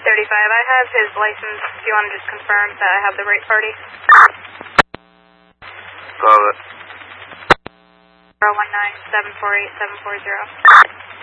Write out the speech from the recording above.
I have his license. Do you want to just confirm that I have the right party? Got it. 019-748-740.